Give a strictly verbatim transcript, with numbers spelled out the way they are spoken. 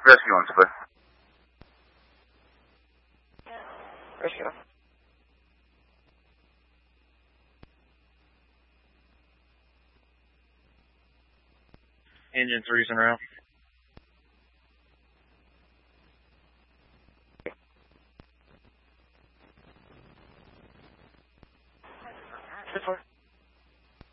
Rescue on split. Rescue. Engine three's en route. Good for